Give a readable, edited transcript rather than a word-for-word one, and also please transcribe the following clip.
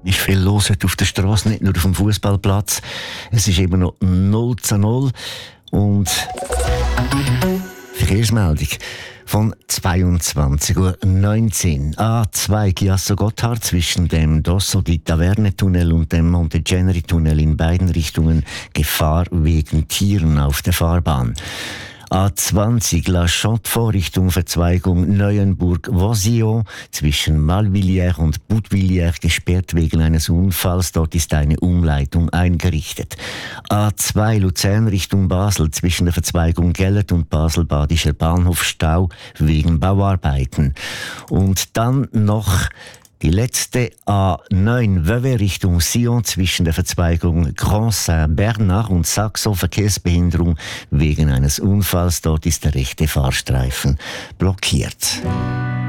Ist viel los heute auf der Straße, nicht nur auf dem Fußballplatz. Es ist immer noch 0:0 und Verkehrsmeldung von 22:19 Uhr. A2 Chiasso-Gotthard zwischen dem Dosso di Taverne-Tunnel und dem Monteceneri-Tunnel in beiden Richtungen Gefahr wegen Tieren auf der Fahrbahn. A20 La Chaux-de-Fonds Richtung Verzweigung Neuenburg-Vosillon zwischen Malvilliers und Boutvilliers gesperrt wegen eines Unfalls. Dort ist eine Umleitung eingerichtet. A2 Luzern Richtung Basel zwischen der Verzweigung Gellert und Basel-Badischer Bahnhof Stau wegen Bauarbeiten. Und dann noch die letzte A9 Vevey Richtung Sion zwischen der Verzweigung Grand Saint-Bernard und Saxo Verkehrsbehinderung wegen eines Unfalls. Dort ist der rechte Fahrstreifen blockiert.